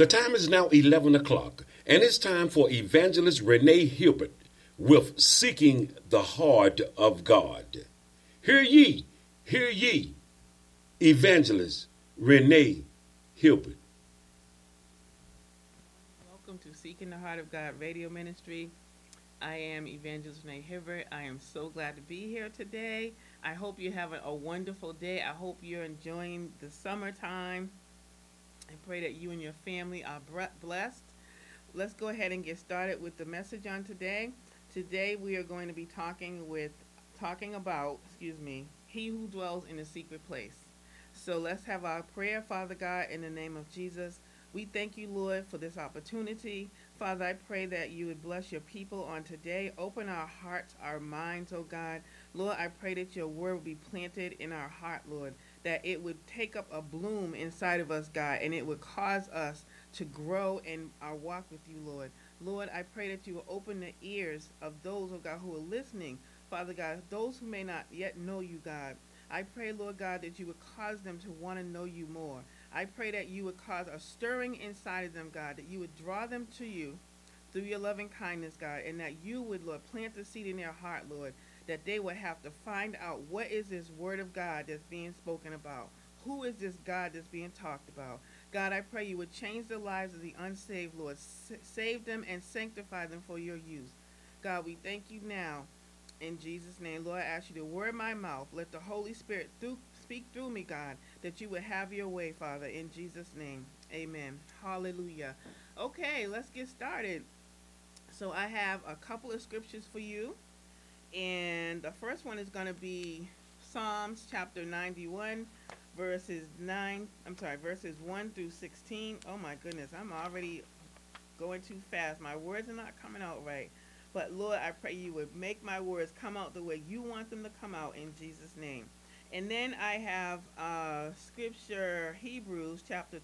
The time is now 11 o'clock, and it's time for Evangelist Renee Hilbert with Seeking the Heart of God. Hear ye, Evangelist Renee Hilbert. Welcome to Seeking the Heart of God Radio Ministry. I am Evangelist Renee Hibbert. I am so glad to be here today. I hope you're having a wonderful day. I hope you're enjoying the summertime. I pray that you and your family are blessed. Let's go ahead and get started with the message on today. Today we are going to be talking about, he who dwells in the secret place. So let's have our prayer. Father God, in the name of Jesus, we thank you, Lord, for this opportunity. Father, I pray that you would bless your people on today. Open our hearts, our minds, oh God. Lord, I pray that your word will be planted in our heart, Lord, that it would take up a bloom inside of us, God, and it would cause us to grow in our walk with you, Lord. Lord, I pray that you will open the ears of those, oh God, who are listening, Father God, those who may not yet know you, God. I pray, Lord God, that you would cause them to want to know you more. I pray that you would cause a stirring inside of them, God, that you would draw them to you through your loving kindness, God, and that you would, Lord, plant the seed in their heart, Lord, that they would have to find out what is this word of God that's being spoken about. Who is this God that's being talked about? God, I pray you would change the lives of the unsaved, Lord. Save them and sanctify them for your use. God, we thank you now. In Jesus' name, Lord, I ask you to word my mouth. Let the Holy Spirit speak through me, God, that you would have your way, Father, in Jesus' name. Amen. Hallelujah. Okay, let's get started. So I have a couple of scriptures for you. And the first one is going to be Psalms chapter 91, verses 1 through 16. Oh my goodness, I'm already going too fast. My words are not coming out right. But Lord, I pray you would make my words come out the way you want them to come out in Jesus' name. And then I have scripture, Hebrews chapter